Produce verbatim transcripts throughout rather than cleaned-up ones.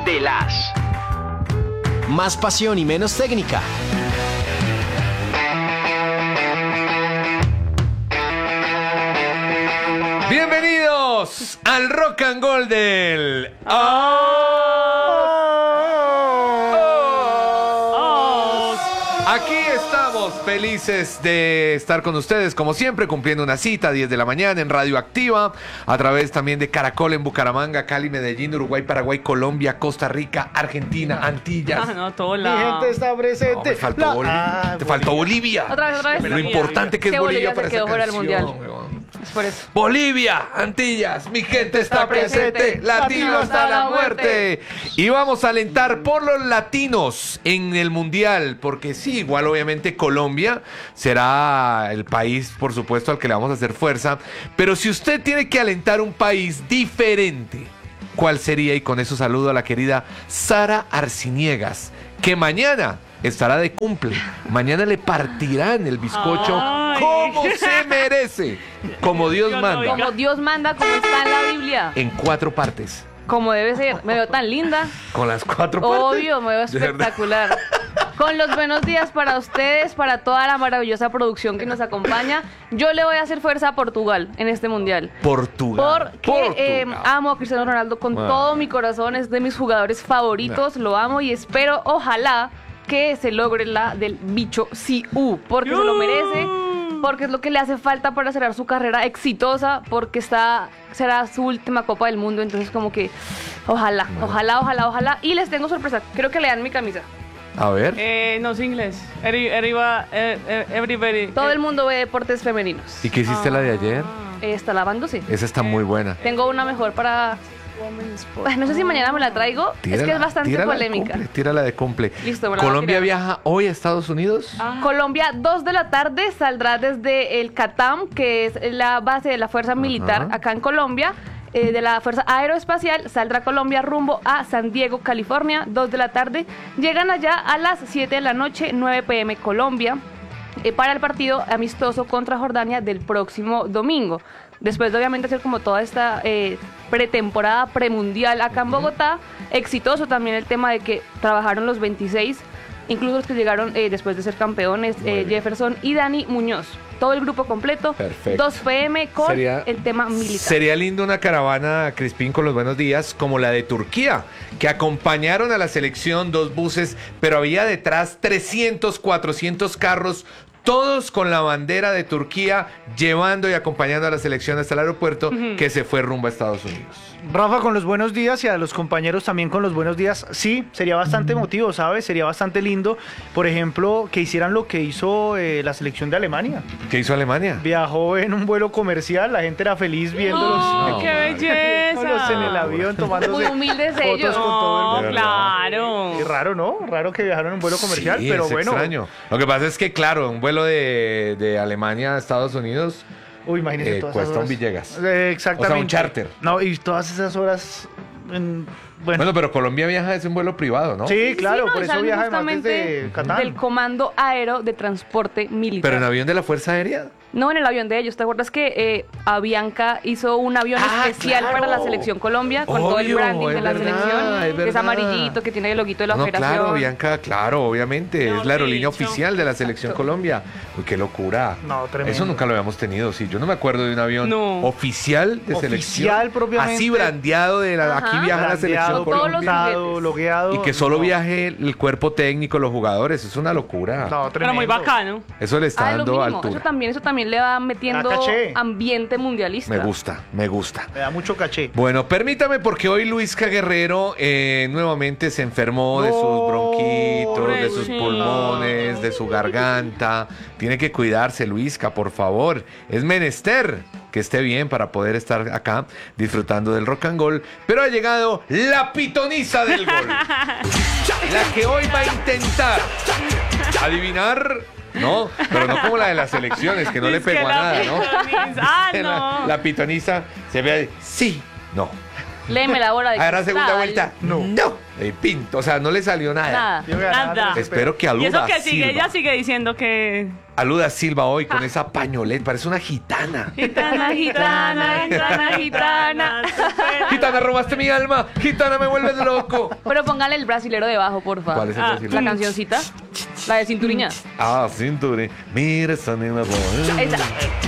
de las. Más pasión y menos técnica. Bienvenidos al Rock and Gold del... Aquí estamos felices de estar con ustedes, como siempre, cumpliendo una cita a diez de la mañana en Radio Activa, a través también de Caracol en Bucaramanga, Cali, Medellín, Uruguay, Paraguay, Colombia, Costa Rica, Argentina, Antillas. Ah, no, todo Mi lado. gente está presente. No, me faltó, La- Boli- Ah, te faltó Bolivia. Otra vez, otra vez. Lo importante que es Que Bolivia Bolivia para se esa quedó fuera del canción, mundial. weón. Es por eso. Bolivia, Antillas, mi gente está presente, latino hasta la muerte. Y vamos a alentar por los latinos en el mundial, porque sí, igual obviamente Colombia será el país, por supuesto, al que le vamos a hacer fuerza. Pero si usted tiene que alentar un país diferente, ¿cuál sería? Y con eso saludo a la querida Sara Arciniegas, que mañana estará de cumple. Mañana le partirán el bizcocho Ay. como se merece, como Dios Yo no, manda, oiga. Como Dios manda, como está en la Biblia. en cuatro partes. Como debe ser. Me veo tan linda. Con las cuatro partes. Obvio, me veo De verdad. espectacular. Con los buenos días para ustedes, para toda la maravillosa producción que nos acompaña. Yo le voy a hacer fuerza a Portugal en este mundial. Portugal. Porque eh, Portugal. amo a Cristiano Ronaldo con Ah. todo mi corazón. Es de mis jugadores favoritos. Lo amo y espero, ojalá, que se logre la del bicho C U. Porque se lo merece. Porque es lo que le hace falta para cerrar su carrera exitosa. Porque está será su última Copa del Mundo. Entonces, como que, ojalá, ojalá, ojalá, ojalá. Y les tengo sorpresa. Creo que lean mi camisa. A ver. Eh, no sé inglés. Every- Everybody, eh, eh, everybody. Todo el mundo ve deportes femeninos. ¿Y qué hiciste la de ayer? Eh, está lavándose. Esa está muy buena. Tengo una mejor para... Ay, no sé si mañana me la traigo. es que es Tírala, bastante tírala de polémica. cumple, tírala de cumple. Listo, me la voy a Colombia tirar. viaja hoy a Estados Unidos. Colombia, dos de la tarde, saldrá desde el CATAM, que es la base de la Fuerza Militar Ajá. acá en Colombia. eh, de la Fuerza Aeroespacial, saldrá Colombia rumbo a San Diego, California, dos de la tarde. Llegan allá a las siete de la noche, nueve pe eme Colombia, eh, para el partido amistoso contra Jordania del próximo domingo. Después de obviamente hacer como toda esta eh, pretemporada premundial acá en Bogotá, exitoso también el tema de que trabajaron los veintiséis, incluso los que llegaron eh, después de ser campeones, Muy eh, bien. Jefferson y Dani Muñoz. Todo el grupo completo, Perfecto. dos pe eme con Sería- el tema militar. Sería lindo una caravana, Crispín, con los buenos días, como la de Turquía, que acompañaron a la selección dos buses, pero había detrás trescientos, cuatrocientos carros, todos con la bandera de Turquía, llevando y acompañando a la selección hasta el aeropuerto, que se fue rumbo a Estados Unidos. Rafa, con los buenos días y a los compañeros también con los buenos días. Sí, sería bastante emotivo, ¿sabes? Sería bastante lindo, por ejemplo, que hicieran lo que hizo eh, la selección de Alemania. ¿Qué hizo Alemania? Viajó en un vuelo comercial, la gente era feliz viéndolos. ¡Oh, No, qué madre. belleza! Viéndolos en el avión, tomándose Muy humildes fotos ellos. con todo No, el mundo. claro. Qué raro, ¿no? Raro que viajaron en un vuelo comercial, Sí, pero es bueno. extraño. Lo que pasa es que, claro, un vuelo de, de Alemania a Estados Unidos Uy, imagínese eh, todas cuesta esas un horas. Villegas. Eh, exactamente. O sea, un charter. No, y todas esas horas. en- bueno. Bueno, pero Colombia viaja es un vuelo privado, ¿no? sí, claro, no, por y eso salen viaja además justamente desde Catán. del Comando Aero de Transporte Militar. Pero en avión de la Fuerza Aérea. No, en el avión de ellos. ¿Te acuerdas que eh, Avianca hizo un avión Ah, especial claro. para la Selección Colombia con todo el Obvio, branding de es la verdad, selección? es que es verdad. amarillito, que tiene el loguito de la No, federación. claro, Bianca, claro, obviamente. Mejor es la aerolínea dicho. oficial de la Selección Colombia. Uy, qué locura. No, tremendo. Eso nunca lo habíamos tenido, sí. Yo no me acuerdo de un avión No. oficial de Oficial selección. propiamente. Así brandeado de la, Ajá. aquí viaja la Selección Brandeado, Todos los Colombia. pintado, juguetes. logueado. Y que solo No. viaje el cuerpo técnico, los jugadores. Es una locura. No, Pero muy tremendo. bacano. Eso le está Ah, lo dando mínimo. altura. Eso también, eso también le va metiendo Ah, caché. ambiente mundialista. Me gusta, me gusta. Me da mucho caché. Bueno, permítame porque hoy Luisca Guerrero eh, nuevamente se enfermó de sus No, bronquitos, de sus pobrecito. pulmones, de su garganta. Tiene que cuidarse, Luisca, por favor. Es menester que esté bien para poder estar acá disfrutando del rock and roll. Pero ha llegado la pitoniza del gol. La que hoy va a intentar adivinar. No, pero no como la de las elecciones, que no le Dice pegó que a la nada, ¿no? pitoniza. Ah, La, no. la pitoniza se ve ahí. Sí, no. Léeme la hora de Ahora segunda cristal. vuelta. No. No. Eh, pinto, o sea, no le salió nada. Nada. Yo ganaba, Nada. no Espero que Aluda Y eso que sigue, Silva. ella sigue diciendo que... Aluda Silva hoy con esa pañoleta, parece una gitana. Gitana, gitana, gitana, gitana. Gitana, robaste mi alma. Gitana, me vuelves loco. Pero póngale el brasilero debajo, porfa. ¿Cuál es el Ah, brasileño? La cancioncita. La de Cinturiña. Ah, cinture. Mira esa nena. Esa.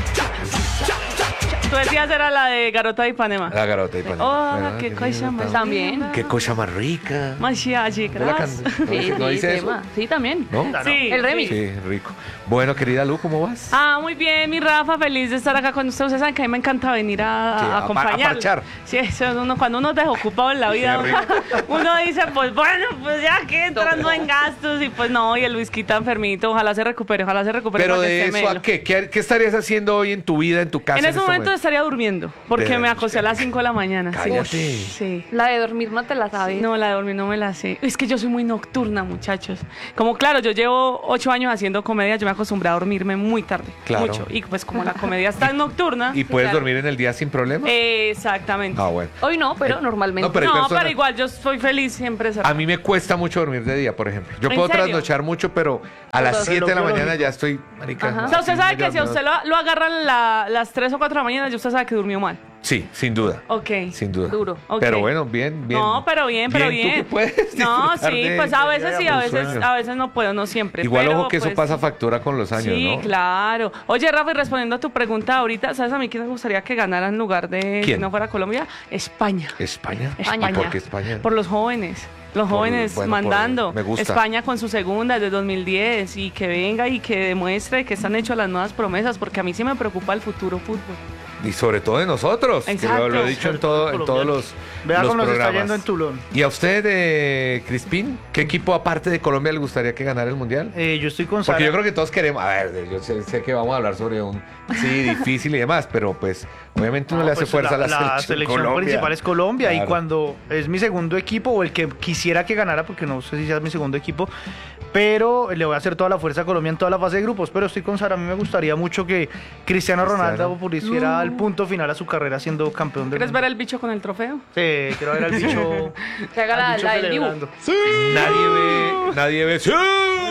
Tú decías era la de Garota de Ipanema. La garota y Ipanema. Oh, Bueno, qué qué cosa lindo, más... También. Qué cosa más rica. Machiachi, ¿No la gracias. can- no Sí, dice- no sí, dice eso? tema. Sí, también. ¿No? Sí, El remix. Sí, rico. Bueno, querida Lu, ¿cómo vas? Ah, muy bien, mi Rafa, feliz de estar acá con ustedes. Ustedes saben que a mí me encanta venir a, Sí, a a par- a acompañar. parchar. Sí, eso es uno, cuando uno es desocupado en la vida, Qué rico. uno dice, pues bueno, pues ya que entrando en gastos y pues no, y el whisky está enfermito, ojalá se recupere, ojalá se recupere. Pero para que de esté eso a melo. qué? ¿Qué, qué estarías haciendo hoy en tu vida, en tu casa? En ese este momento estaría durmiendo, porque De- me acosté a las cinco de la mañana. sí. Cállate. Sí. La de dormir no te la sabes. No, la de dormir no me la sé. Es que yo soy muy nocturna, muchachos. Como claro, yo llevo ocho años haciendo comedia, yo me acostumbré a dormirme muy tarde. Claro. Mucho. Y pues como la comedia es tan nocturna. ¿Y puedes claro. dormir en el día sin problema? Exactamente. Ah, bueno. Hoy no, pero Eh, normalmente. no, pero hay no, personas- pero igual yo soy feliz siempre. A mí me cuesta mucho dormir de día, por ejemplo. Yo ¿En puedo serio? trasnochar mucho, pero a las Pero siete de la biológico. mañana ya estoy, marica. Ajá. O sea, usted así sabe me que si a llamo. usted lo, lo agarran la- las tres o cuatro de la mañana, ya usted sabe que durmió mal. Sí, sin duda. Ok. Sin duda. Duro. Ok. Pero bueno, bien, bien. No, pero bien, pero bien. ¿Tú que puedes No, disfrutar sí, de- pues a de- veces sí, del a veces, sueño? a veces no puedo, no siempre. Igual pero, ojo que eso pues, pasa factura con los años, Sí, ¿no? claro. Oye, Rafa, y respondiendo a tu pregunta ahorita, ¿sabes a mí quién me gustaría que ganara en lugar de ¿Quién? si no fuera Colombia? España. ¿España? España. ¿Y por qué España? Por los jóvenes. Los Por- jóvenes bueno, por- mandando. me gusta. España con su segunda desde dos mil diez y que venga y que demuestre que están hechas las nuevas promesas, porque a mí sí me preocupa el futuro fútbol. Y sobre todo de nosotros, que Exacto. lo, lo he dicho en, todo, en todos los, Vea los cómo nos está programas. yendo en Tulón. ¿Y a usted, eh, Crispín, qué equipo aparte de Colombia le gustaría que ganara el Mundial? Eh, yo estoy con Sara. Porque yo creo que todos queremos, a ver, yo sé, sé que vamos a hablar sobre un sí difícil y demás, pero pues obviamente uno No, le hace pues, fuerza la, a la, la selección, selección Colombia. principal es Colombia y Claro. cuando es mi segundo equipo o el que quisiera que ganara, porque no sé si sea mi segundo equipo, pero le voy a hacer toda la fuerza a Colombia en toda la fase de grupos, pero estoy con Sara. A mí me gustaría mucho que Cristiano Cristiano. Ronaldo pusiera el punto final a su carrera siendo campeón del ¿Quieres mundo. ver el bicho con el trofeo? Sí, quiero ver al bicho. Que haga la, al bicho la del Dibu. celebrando. Nadie ve, nadie ve, ¡sí!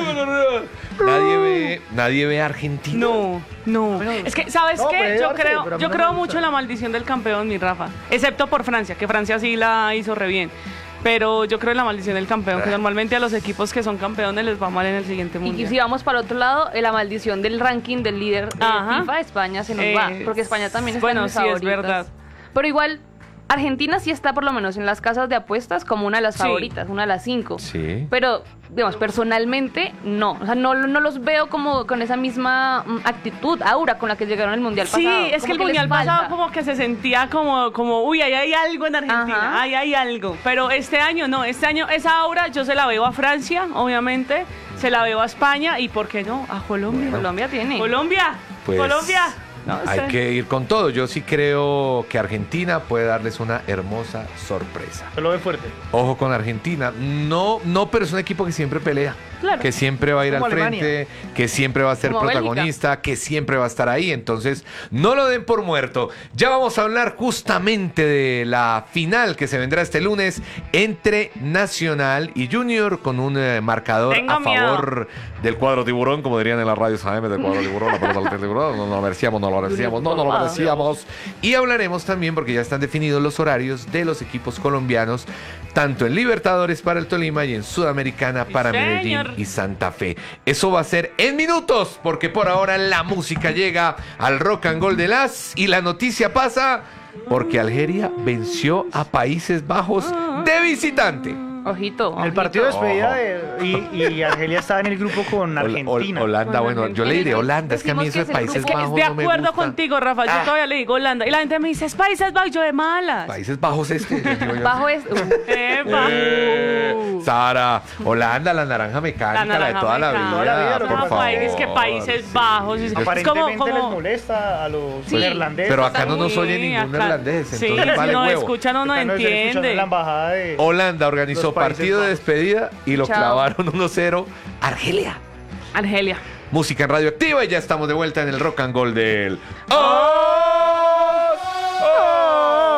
nadie ve, nadie ve a Argentina. No, no. Es que, ¿sabes No, qué? puede Yo darse, creo, pero a mí yo no me creo gusta. mucho en la maldición del campeón, mi Rafa. Excepto por Francia, que Francia sí la hizo re bien. Pero yo creo en la maldición del campeón, que normalmente a los equipos que son campeones les va mal en el siguiente Y mundial. si vamos para el otro lado, eh, la maldición del ranking del líder de Ajá. FIFA, España se nos Eh, va. Porque España también está bueno, en mis sí, es favoritas. verdad. Pero igual, Argentina sí está por lo menos en las casas de apuestas como una de las Sí. favoritas, una de las cinco. Sí. Pero, digamos, personalmente, no. O sea, no, no los veo como con esa misma mm, actitud, aura con la que llegaron al Mundial Sí, pasado. es que Como el les mundial falta. pasado como que se sentía como, como uy, ahí hay algo en Argentina, Ajá. ahí hay algo. Pero este año no, este año esa aura yo se la veo a Francia, obviamente, se la veo a España y, ¿por qué no? A Colombia. Colombia tiene. Colombia, Pues, Colombia. No hay sé. que ir con todo. Yo sí creo que Argentina puede darles una hermosa sorpresa. Se lo ve fuerte. Ojo con Argentina. No, no, pero es un equipo que siempre pelea. Claro. Que siempre va a ir Como al Alemania. frente, que siempre va a ser Como protagonista, que siempre va a estar ahí. Entonces, no lo den por muerto. Ya vamos a hablar justamente de la final que se vendrá este lunes entre Nacional y Junior con un eh, marcador Tengo a miedo. favor del cuadro tiburón, como dirían en las radios A M del cuadro tiburón. La pelota del tiburón. No, no lo merecíamos, no lo merecíamos, no, no lo merecíamos. Y hablaremos también, porque ya están definidos los horarios de los equipos colombianos, tanto en Libertadores para el Tolima y en Sudamericana Sí, para señor. Medellín y Santa Fe. Eso va a ser en minutos, porque por ahora la música llega al Rock and Roll de las y la noticia pasa porque Algeria venció a Países Bajos de visitante. Ojito. El partido de Ojo. despedida de- y, y Argelia estaba en el grupo con Hol- Argentina. Hol- Holanda, Con bueno, yo le diré Argentina. Holanda, es que a mí Decimos eso de que es el Países grupo- Es Bajos de no me acuerdo gusta. contigo, Rafa. Yo Ah. todavía le digo Holanda. Y la gente me dice, es Países Bajos, yo de malas. Países Bajos este. les digo yo. Bajo es. uh, Epa. Eh, Sara, Holanda, la naranja mecánica, la, de naranja toda la mecánica. Toda la vida, vida, lo por que No, favor. pasa es que Países Bajos. Es, es como, Aparentemente les como, molesta a los Sí. neerlandeses. Pero acá no nos Sí, oye ningún acá- neerlandés, sí, entonces si vale nos huevo. escuchan o no Están escuchando entiende. en la embajada de... Holanda organizó Los Países partido de Bajos. despedida y lo Chao. clavaron uno cero. Argelia. Argelia. Música en Radioactiva y ya estamos de vuelta en el Rock and Roll del... ¡Oh!